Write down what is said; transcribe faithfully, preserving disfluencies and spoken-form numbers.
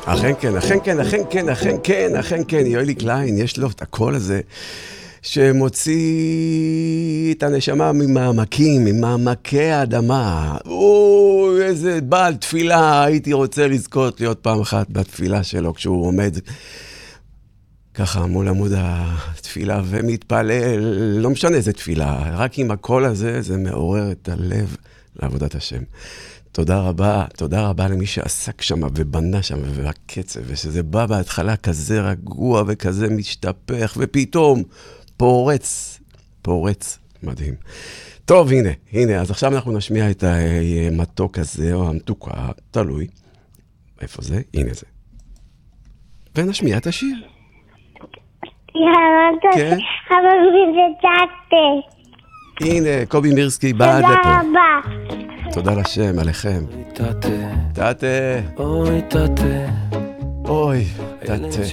אכן כן, אכן כן, אכן כן, אכן כן, אכן כן, יואלי קליין, יש לו את הקול הזה שמוציא את הנשמה ממעמקים, ממעמקי האדמה. אוי, איזה בעל תפילה, הייתי רוצה לזכות להיות פעם אחת בתפילה שלו, כשהוא עומד ככה מול עמוד התפילה ומתפלל, לא משנה איזה תפילה, רק עם הקול הזה, זה מעורר את הלב לעבודת השם. תודה רבה, תודה רבה למי שעסק שם ובנה שם ובקצב, ושזה בא בהתחלה כזה רגוע וכזה משתפך, ופתאום פורץ, פורץ, מדהים. טוב, הנה, הנה, אז עכשיו אנחנו נשמיע את המתוק הזה, או המתוקה, תלוי. איפה זה? הנה זה. ונשמיע את השיר. כן. אבל מזדקת. הנה, קובי מירסקי בא עד לפה. תודה רבה. תודה לשם, עליכם. תתה, תתה, אוי תתה, אוי, תתה.